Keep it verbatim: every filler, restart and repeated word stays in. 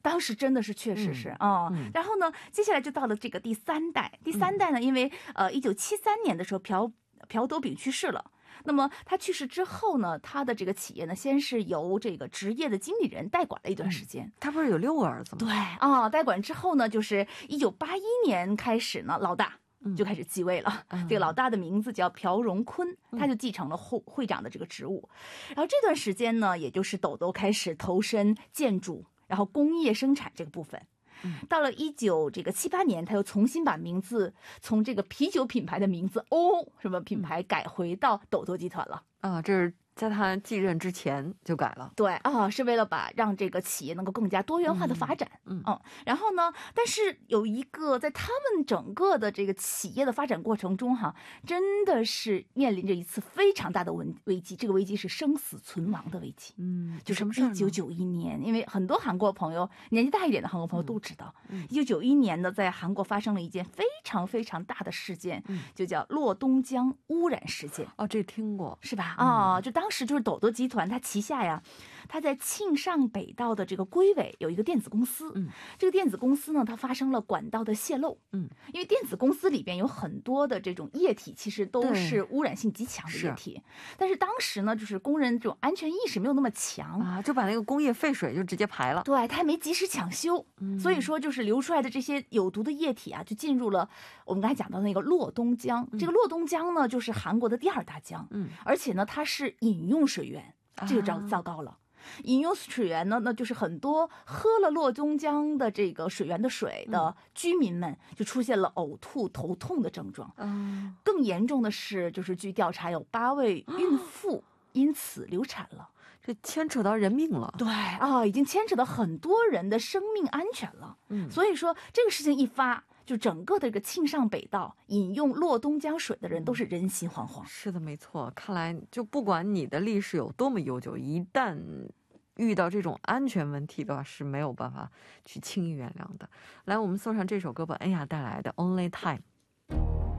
当时真的是确实是啊、嗯嗯。然后呢，接下来就到了这个第三代，第三代呢，因为呃，一九七三年的时候，朴朴斗炳去世了。那么他去世之后呢，他的这个企业呢，先是由这个职业的经理人代管了一段时间。嗯、 他不是有六个儿子吗？ 对啊，代管之后呢，就是一九八一年开始呢，老大就开始继位了。嗯、这个老大的名字叫朴荣坤，他就继承了会会长的这个职务。然后这段时间呢，也就是斗斗开始投身建筑，然后工业生产这个部分。到了一九这个七八年，他又重新把名字从这个啤酒品牌的名字欧什么品牌改回到斗斗集团了。 啊，这是在他继任之前就改了。 对啊，是为了把让这个企业能够更加多元化的发展。嗯 嗯, 嗯，然后呢，但是有一个在他们整个的这个企业的发展过程中哈，真的是面临着一次非常大的危危机，这个危机是生死存亡的危机。 嗯， 就是一九九一年，因为很多韩国朋友年纪大一点的韩国朋友都知道，一九九一年呢，在韩国发生了一件非常非常大的事件，嗯、就叫洛东江污染事件。 哦，这听过是吧？啊、哦，就当时就是斗斗集团，它旗下呀，它在庆尚北道的这个龟尾有一个电子公司，嗯，这个电子公司呢，它发生了管道的泄漏，嗯，因为电子公司里边有很多的这种液体，其实都是污染性极强的液体，但是当时呢，就是工人这种安全意识没有那么强啊，就把那个工业废水就直接排了， 对，他还没及时抢修，嗯，所以说就是流出来的这些有毒的液体啊，就进入了我们刚才讲到的那个洛东江，嗯、这个洛东江呢，就是韩国的第二大江，嗯，而且呢，它是饮用水源。这个糟糟糕了，饮用水源呢，那就是很多喝了洛东江的这个水源的水的居民们就出现了呕吐、头痛的症状。嗯，更严重的是，就是据调查，有八位孕妇因此流产了。 这牵扯到人命了。 对啊，已经牵扯到很多人的生命安全了。嗯，所以说这个事情一发，就整个的这个庆尚北道饮用洛东江水的人都是人心惶惶。 是的，没错。看来就不管你的历史有多么悠久，一旦遇到这种安全问题的话，是没有办法去轻易原谅的。来，我们送上这首歌吧，恩雅带来的《Only Time》。